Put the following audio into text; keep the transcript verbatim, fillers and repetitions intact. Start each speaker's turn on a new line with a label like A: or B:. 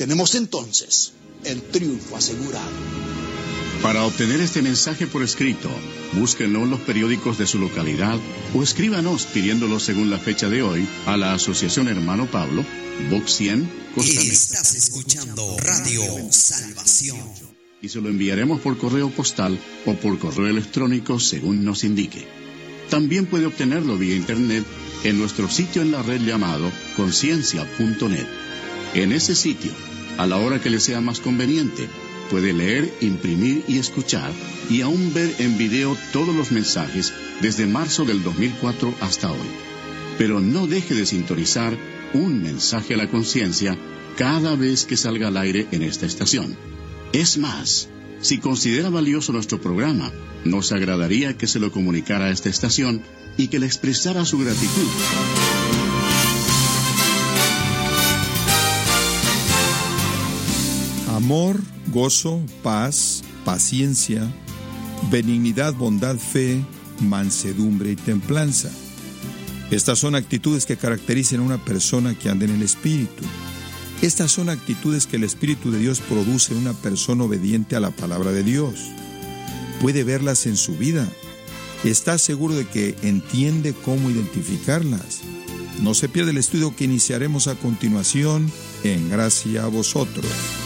A: tenemos entonces el triunfo asegurado.
B: Para obtener este mensaje por escrito, búsquenlo en los periódicos de su localidad o escríbanos pidiéndolo según la fecha de hoy a la Asociación Hermano Pablo, Box cien, Costa Mesa.
C: Estás escuchando Radio Salvación.
B: Y se lo enviaremos por correo postal o por correo electrónico según nos indique. También puede obtenerlo vía internet en nuestro sitio en la red llamado conciencia punto net. En ese sitio, a la hora que le sea más conveniente, puede leer, imprimir y escuchar y aún ver en video todos los mensajes desde marzo del dos mil cuatro hasta hoy. Pero no deje de sintonizar un mensaje a la conciencia cada vez que salga al aire en esta estación. Es más, si considera valioso nuestro programa, nos agradaría que se lo comunicara a esta estación y que le expresara su gratitud.
D: Amor, gozo, paz, paciencia, benignidad, bondad, fe, mansedumbre y templanza. Estas son actitudes que caracterizan a una persona que anda en el Espíritu. Estas son actitudes que el Espíritu de Dios produce en una persona obediente a la palabra de Dios. Puede verlas en su vida. Está seguro de que entiende cómo identificarlas. No se pierda el estudio que iniciaremos a continuación en Gracia a Vosotros.